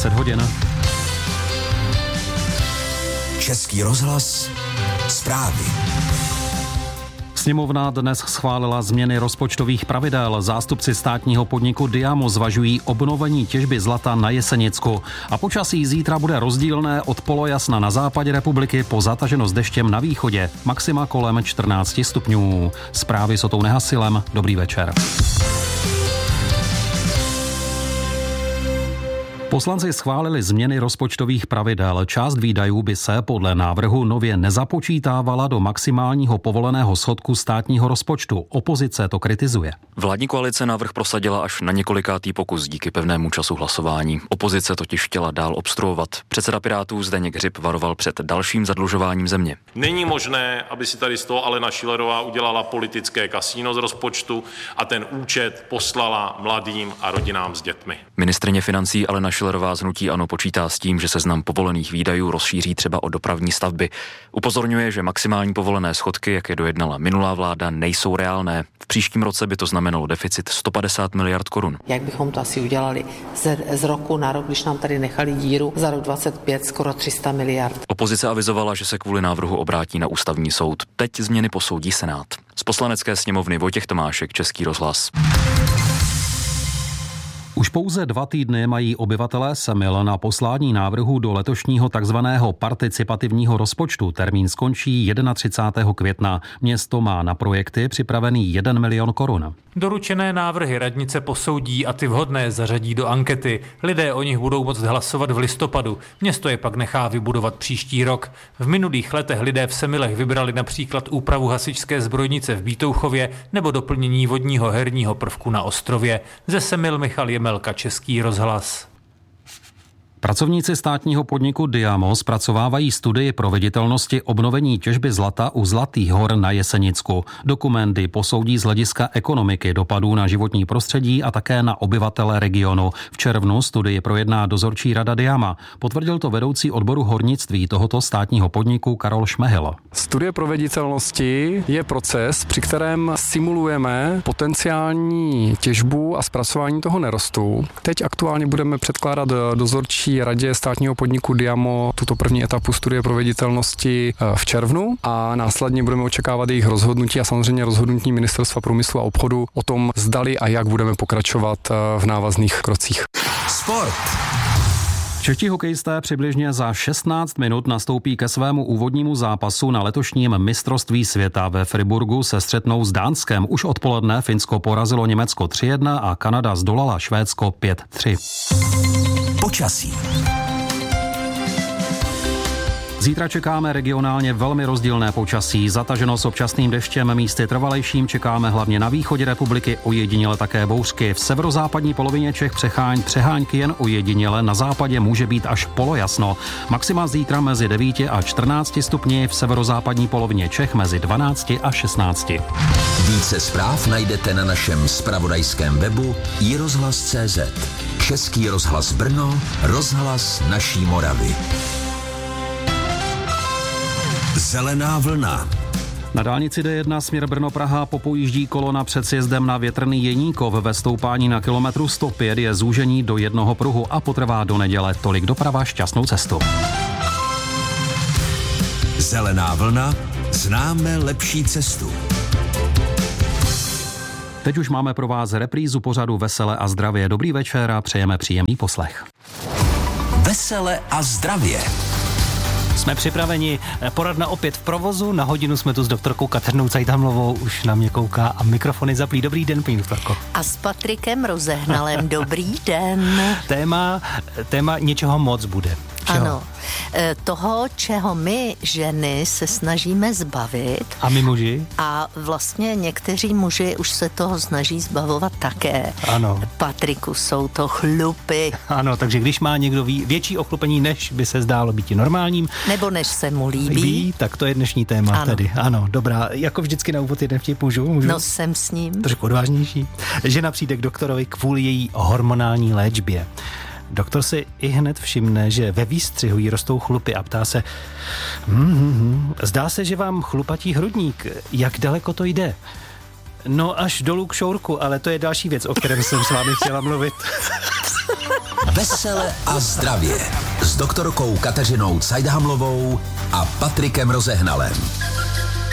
10 hodin. Český rozhlas, zprávy. Sněmovna dnes schválila změny rozpočtových pravidel. Zástupci státního podniku Diamo zvažují obnovení těžby zlata na Jesenicku. A počasí zítra bude rozdílné od polojasna na západě republiky po zataženost deštěm na východě. Maxima kolem 14 stupňů. Zprávy s Otou Nehasilem. Dobrý večer. Poslanci schválili změny rozpočtových pravidel. Část výdajů by se podle návrhu nově nezapočítávala do maximálního povoleného schodku státního rozpočtu. Opozice to kritizuje. Vládní koalice návrh prosadila až na několikátý pokus díky pevnému času hlasování. Opozice totiž chtěla dál obstruovat. Předseda Pirátů Zdeněk Hřib varoval před dalším zadlužováním země. Není možné, aby si tady z toho Alena Schillerová udělala politické kasíno z rozpočtu a ten účet poslala mladým a rodinám s dětmi. Ministryně financí Alena Schillerová z hnutí ANO počítá s tím, že seznam povolených výdajů rozšíří třeba o dopravní stavby. Upozorňuje, že maximální povolené schodky, jak je dojednala minulá vláda, nejsou reálné. V příštím roce by to znamenalo deficit 150 miliard korun. Jak bychom to asi udělali z roku na rok, když nám tady nechali díru za rok 25 skoro 300 miliard. Opozice avizovala, že se kvůli návrhu obrátí na ústavní soud. Teď změny posoudí Senát. Z Poslanecké sněmovny Vojtěch Tomášek, Český rozhlas. Už pouze 2 týdny mají obyvatelé Semil na poslání návrhu do letošního takzvaného participativního rozpočtu. Termín skončí 31. května. Město má na projekty připravený 1 milion korun. Doručené návrhy radnice posoudí a ty vhodné zařadí do ankety. Lidé o nich budou moct hlasovat v listopadu. Město je pak nechá vybudovat příští rok. V minulých letech lidé v Semilech vybrali například úpravu hasičské zbrojnice v Bítouchově nebo doplnění vodního herního prvku na ostrově. Ze Semil Michal Jemelka, Český rozhlas. Pracovníci státního podniku Diamo zpracovávají studii proveditelnosti obnovení těžby zlata u Zlatých hor na Jesenicku. Dokumenty posoudí z hlediska ekonomiky, dopadů na životní prostředí a také na obyvatele regionu. V červnu studii projedná dozorčí rada Diama. Potvrdil to vedoucí odboru hornictví tohoto státního podniku Karol Šmehyl. Studie proveditelnosti je proces, při kterém simulujeme potenciální těžbu a zpracování toho nerostu. Teď aktuálně budeme předkládat dozorčí radě státního podniku Diamo tuto první etapu studie proveditelnosti v červnu a následně budeme očekávat jejich rozhodnutí a samozřejmě rozhodnutí Ministerstva průmyslu a obchodu o tom, zdali a jak budeme pokračovat v návazných krocích. Sport. Čeští hokejisté přibližně za 16 minut nastoupí ke svému úvodnímu zápasu na letošním mistrovství světa. Ve Friburgu se střetnou s Dánskem. Už odpoledne Finsko porazilo Německo 3-1 a Kanada zdolala Švédsko 5-3. Počasí. Zítra čekáme regionálně velmi rozdílné počasí. Zataženo s občasným deštěm, místy trvalejším čekáme hlavně na východě republiky, ojediněle také bouřky. V severozápadní polovině Čech přehánky jen ojediněle, na západě může být až polojasno. Maxima zítra mezi 9 a 14 stupni, v severozápadní polovině Čech mezi 12 a 16. Více zpráv najdete na našem zpravodajském webu iRozhlas.cz. Český rozhlas Brno, rozhlas naší Moravy. Zelená vlna. Na dálnici D1 směr Brno-Praha popojíždí kolona před sjezdem na Větrný Jeníkov. Ve stoupání na kilometru 105 je zúžení do jednoho pruhu a potrvá do neděle. Tolik doprava, šťastnou cestu. Zelená vlna, známe lepší cestu. Teď už máme pro vás reprízu pořadu Vesele a zdravě. Dobrý večer a přejeme příjemný poslech. Vesele a zdravě. Jsme připraveni, poradna opět v provozu, na hodinu jsme tu s doktorkou Kateřinou Cajtamlovou, už na mě kouká a mikrofony zaplí. Dobrý den, paní doktorko. A s Patrikem Rozehnalem, dobrý den. Téma něčeho moc bude. Čeho? Ano, toho, čeho my ženy se snažíme zbavit. A my muži? A vlastně někteří muži už se toho snaží zbavovat také. Ano. Patriku, jsou to chlupy. Ano, takže když má někdo větší ochlupení, než by se zdálo být normálním. Nebo než se mu líbí. Tak to je dnešní téma ano. Tedy. Ano, dobrá. Jako vždycky na úvod jeden vtip můžu? No jsem s ním. Trošku odvážnější. Žena přijde k doktorovi kvůli její hormonální léčbě. Doktor si i hned všimne, že ve výstřihu jí rostou chlupy a ptá se zdá se, že vám chlupatí hrudník. Jak daleko to jde? No až dolů k šourku, ale to je další věc, o kterém jsem s vámi chtěla mluvit. Vesele a zdravě s doktorkou Kateřinou Cajdhamlovou a Patrikem Rozehnalem.